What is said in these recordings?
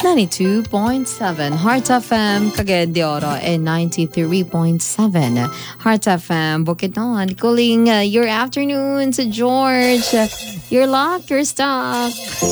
92.7 Heart FM Cagayan de Oro and 93.7 Heart FM Bukidnon. Calling your afternoon to George. You're locked, you're stuck.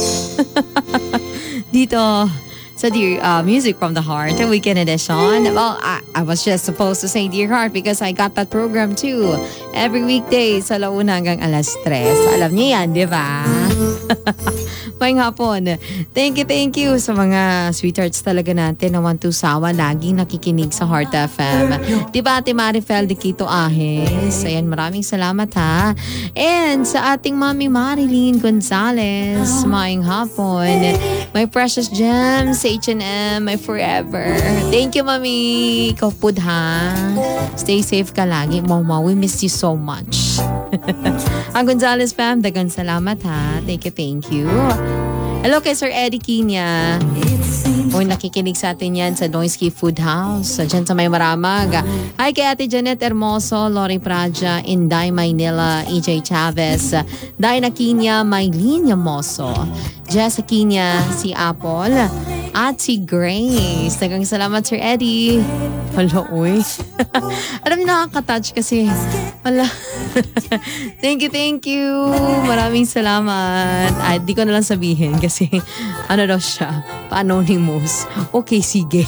Dito sa Dear Music from the Heart, the weekend edition. Well, I was just supposed to say Dear Heart because I got that program too. Every weekday sa 1 hanggang 3. Alam niyo yan, di ba? May hapon. Thank you sa mga sweethearts talaga natin na 1-2 sawa laging nakikinig sa Heart FM. Diba, Ate Marifel de Quito Ahes? Ayan, maraming salamat ha. And sa ating Mami Marilyn Gonzalez, maing hapon. My precious gems, H&M, my forever. Thank you, Mami. Ikaw po ha. Stay safe ka lagi. Mama, we miss you so much. Ang Gonzalez fam, dagang salamat ha. Thank you. Hello kay Sir Eddie Kinya. Uy, nakikinig sa atin yan sa Noisky Food House. Diyan sa May Maramag. Hi kay Ate Janet Hermoso, Lori Praja, Inday Maynila, EJ Chavez, Dina Kinya, Maylene Yamoso, Jessica Kinya, si Apple, at si Grace. Dagang salamat Sir Eddie. Hello, uy. Alam, nakaka-touch kasi. Wala. Thank you. Maraming salamat. Ay, di ko na lang sabihin kasi ano daw siya, pa-anonymous. Okay, sige.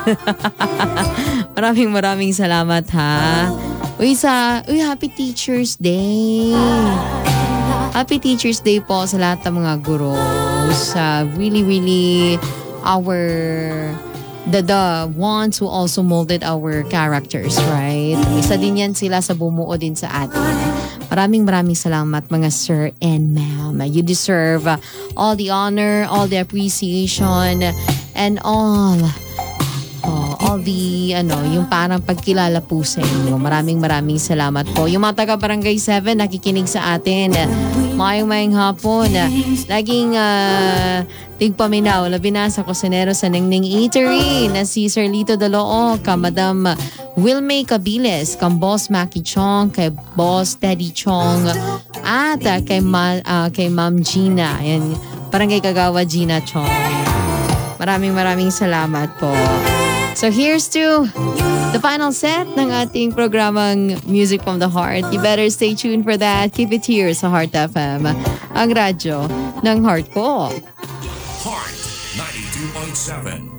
Maraming salamat ha. Uy, Happy Teacher's Day. Happy Teacher's Day po sa lahat ng mga gurus. Really, our the ones who also molded our characters, right? Isa din yan sila sa bumuo din sa atin. Maraming salamat mga sir and ma'am. You deserve all the honor, all the appreciation, and all the, yung parang pagkilala po sa inyo. Maraming salamat po. Yung mga taga Barangay 7, nakikinig sa atin. Mayong hapon. Laging tigpaminaw, labi na sa kusinero sa Ningning Eatery na si Sir Lito Daloo, ka Madam Wilmay Cabiles, kang Boss Maki Chong, kay Boss Teddy Chong, at kay Ma'am Gina. Ayan, Barangay Kagawa Gina Chong. Maraming salamat po. So here's to the final set ng ating programang Music from the Heart. You better stay tuned for that. Keep it here sa Heart FM, ang radyo ng heart ko. Heart 92.7